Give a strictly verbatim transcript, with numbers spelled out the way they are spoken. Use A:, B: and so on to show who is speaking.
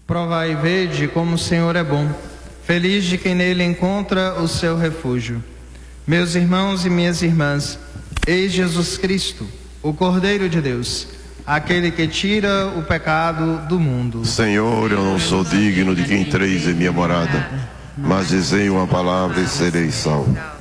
A: Provai e vede como o Senhor é bom. Feliz de quem nele encontra o seu refúgio. Meus irmãos e minhas irmãs, eis Jesus Cristo, o Cordeiro de Deus, aquele que tira o pecado do mundo.
B: Senhor, eu não sou digno de que entreis em minha morada, mas dizei uma palavra e serei salvo.